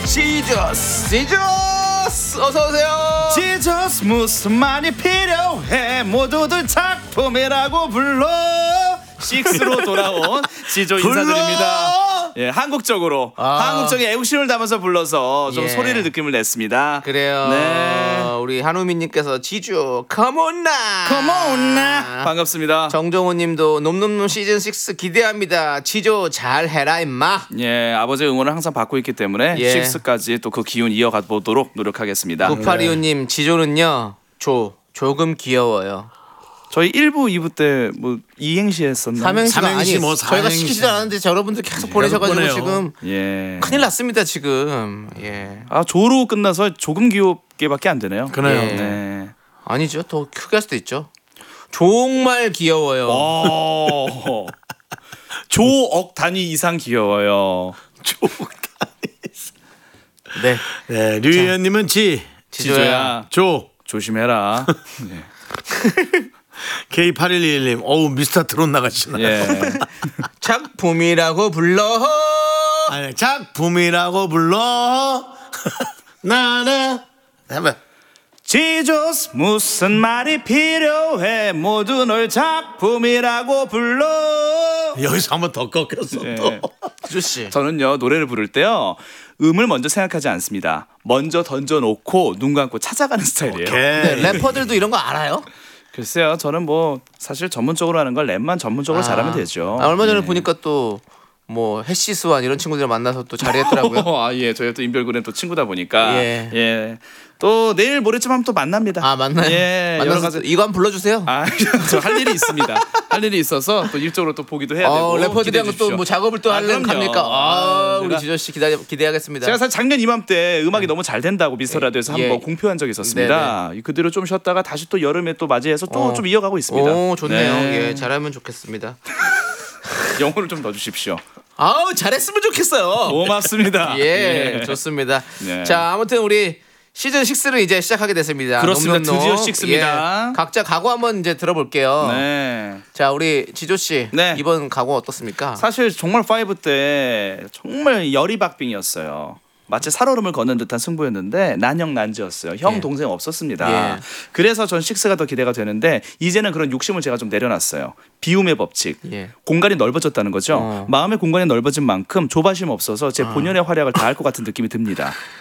지저스 어서오세요. 지저스 무슨 말이 필요해 모두들 작품이라고 불러. 식스로 돌아온 지조 인사드립니다. 예, 한국적인 애국심을 담아서 불러서 좀 소리를 느낌을 냈습니다. 그래요. 네. 우리 한우민님께서 지주 컴온나 반갑습니다. 정정호님도 놈놈놈 시즌 6 기대합니다. 지조 잘해라 임마. 예, 아버지의 응원을 항상 받고 있기 때문에 예. 식스까지 또 그 기운 이어가 보도록 노력하겠습니다. 9825님 지조는요 조금 귀여워요. 저희 1부, 2부 때 뭐 이행시 했었나요? 삼행시가 삼행시 아니 뭐 저희가 사행시. 시키지도 않았는데 여러분들 계속 보내셔가지고 보내요. 지금 예. 큰일 났습니다 지금. 예. 아, 조로 끝나서 조금 귀엽게밖에 안 되네요. 그래요. 예. 네. 아니죠 더 크게 할 수도 있죠. 정말 귀여워요. 조억 단위 이상 귀여워요. 네. 네, 류희연님은 지조야. 조. 조심해라. 네. K8121님, 어우 미스터 트롯 나가시나요? 예. 작품이라고 불러. 아니, 작품이라고 불러. 나나. 한번. 지조스 무슨 말이 필요해 모두 널 작품이라고 불러. 여기서 한번 더 꺾였어. 예. 또. 지조씨. 저는요 노래를 부를 때요 음을 먼저 생각하지 않습니다. 먼저 던져놓고 눈 감고 찾아가는 스타일이에요. 네, 래퍼들도 이런 거 알아요? 글쎄요 저는 뭐 사실 전문적으로 하는 걸 랩만 전문적으로 잘하면 되죠. 얼마 전에 예. 보니까 또 뭐 해시스완 이런 친구들 만나서 또 잘했더라고요. 아, 예, 저희 또 인별그램 또 친구다 보니까 예. 예. 또 내일 모레쯤 하면 또 만납니다. 아 맞나요? 예, 여러 만나서 가지. 이거 한번 불러주세요. 아, 저 할 일이 있습니다. 할 일이 있어서 또 일적으로 또 보기도 해야 되고. 래퍼들이랑 기대해 또 뭐 주십시오. 작업을 또 하려면 그럼요. 갑니까? 아, 우리 제가- 지조 씨 기대하겠습니다. 제가 사실 작년 이맘때 음악이 너무 잘 된다고 미스터 라디오에서 예. 한번 공표한 적이 있었습니다. 그대로 좀 쉬었다가 다시 또 여름에 또 맞이해서 또 좀 이어가고 있습니다. 오 좋네요. 네. 예, 잘하면 좋겠습니다. 영혼을 좀 넣어주십시오. 아우 잘했으면 좋겠어요. 고맙습니다. 예, 좋습니다. 네. 자 아무튼 우리 시즌 6를 이제 시작하게 됐습니다. 그렇습니다. 놈놈놈. 드디어 6입니다. 예, 각자 각오 한번 이제 들어볼게요. 네. 자 우리 지조 씨 네. 이번 각오 어떻습니까? 사실 정말 5 때 정말 열이 박빙이었어요. 마치 살얼음을 걷는 듯한 승부였는데 난형난지였어요. 형 예. 동생 없었습니다. 예. 그래서 전 6가 더 기대가 되는데 이제는 그런 욕심을 제가 좀 내려놨어요. 비움의 법칙. 예. 공간이 넓어졌다는 거죠. 마음의 공간이 넓어진 만큼 조바심 없어서 제 본연의 활약을 다할 것 같은 느낌이 듭니다.